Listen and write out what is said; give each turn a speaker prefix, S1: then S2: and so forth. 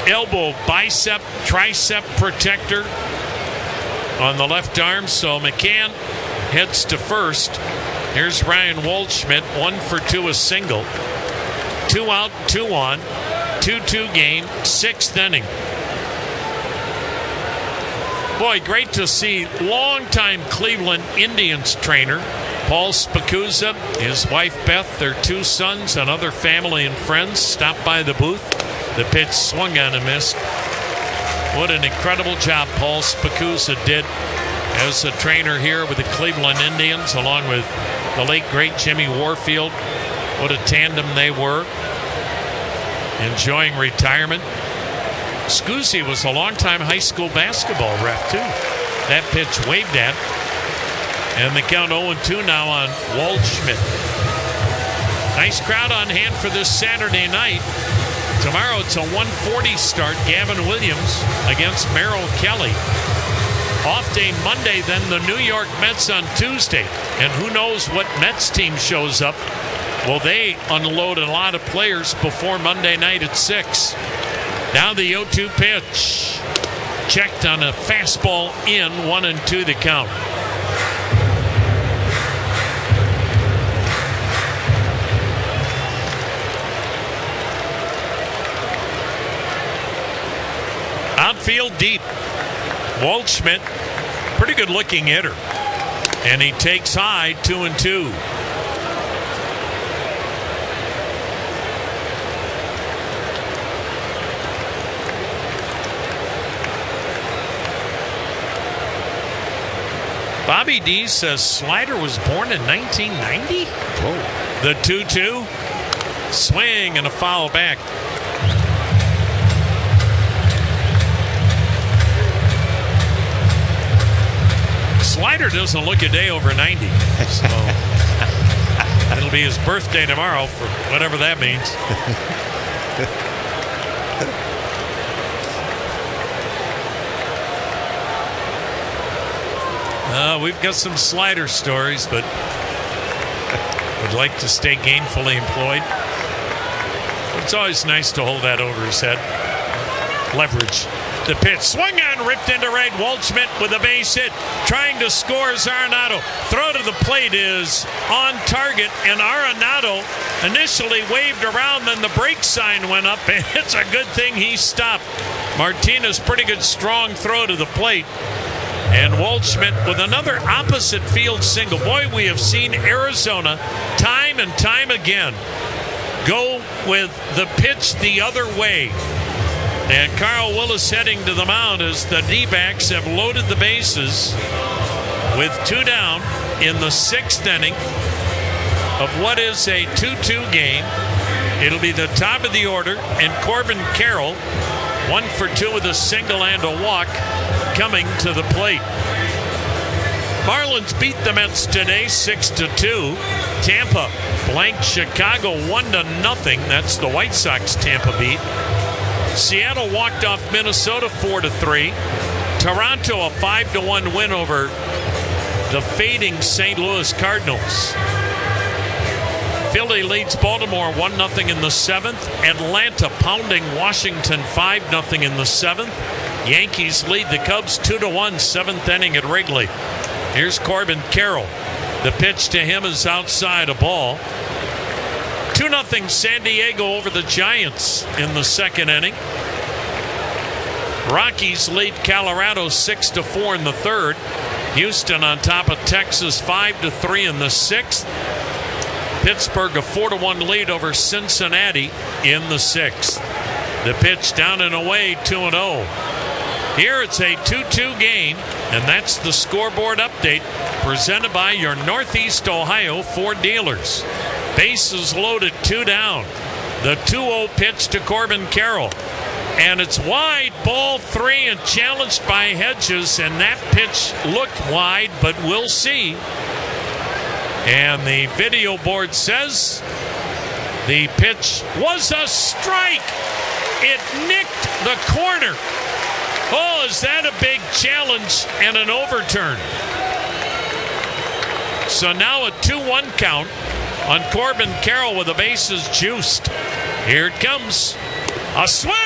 S1: elbow, bicep, tricep protector on the left arm. So McCann heads to first. Here's Ryan Waldschmidt, 1 for 2, a single. 2 out, 2 on. 2-2 game, 6th inning. Boy, great to see longtime Cleveland Indians trainer Paul Spicuzza, his wife Beth, their 2 sons, and other family and friends stopped by the booth. The pitch swung on and missed. What an incredible job Paul Spicuzza did as a trainer here with the Cleveland Indians, along with the late, great Jimmy Warfield. What a tandem they were. Enjoying retirement. Scuzzi was a longtime high school basketball ref, too. That pitch waved at. And the count 0-2 now on Waldschmidt. Nice crowd on hand for this Saturday night. Tomorrow it's a 1:40 start. Gavin Williams against Merrill Kelly. Off day Monday, then the New York Mets on Tuesday. And who knows what Mets team shows up. Well, they unload a lot of players before Monday night at 6. Now the 0-2 pitch. Checked on a fastball in, 1-2 the count. Outfield deep. Waldschmidt, pretty good looking hitter. And he takes high, 2-2. Bobby D says Slider was born in 1990. Whoa. The 2-2. Swing and a foul back. Slider doesn't look a day over 90. So it'll be his birthday tomorrow, for whatever that means. We've got some Slider stories, but would like to stay gainfully employed. It's always nice to hold that over his head. Leverage. The pitch swung on, ripped into right. Waldschmidt with a base hit, trying to score is Arenado. Throw to the plate is on target, and Arenado initially waved around, then the brake sign went up, and it's a good thing he stopped. Martinez, pretty good strong throw to the plate. And Waldschmidt with another opposite field single. Boy, we have seen Arizona time and time again go with the pitch the other way. And Carl Willis heading to the mound as the D-backs have loaded the bases with 2 down in the 6th inning of what is a 2-2 game. It'll be the top of the order, and Corbin Carroll, 1 for 2 with a single and a walk, coming to the plate. Marlins beat the Mets today 6-2. Tampa blanked Chicago 1-0. That's the White Sox Tampa beat. Seattle walked off Minnesota 4-3. Toronto a 5-1 win over the fading St. Louis Cardinals. Philly leads Baltimore 1-0 in the 7th. Atlanta pounding Washington 5-0 in the 7th. Yankees lead the Cubs 2-1, 7th inning at Wrigley. Here's Corbin Carroll. The pitch to him is outside, a ball. 2-0 San Diego over the Giants in the 2nd inning. Rockies lead Colorado 6-4 in the 3rd. Houston on top of Texas 5-3 in the 6th. Pittsburgh a 4-1 lead over Cincinnati in the 6th. The pitch down and away, 2-0. Here it's a 2-2 game, and that's the scoreboard update presented by your Northeast Ohio Ford dealers. Bases loaded, 2 down. The 2-0 pitch to Corbin Carroll. And it's wide, ball 3, and challenged by Hedges, and that pitch looked wide, but we'll see. And the video board says the pitch was a strike. It nicked the corner. Oh, is that a big challenge and an overturn? So now a 2-1 count on Corbin Carroll with the bases juiced. Here it comes. A swing!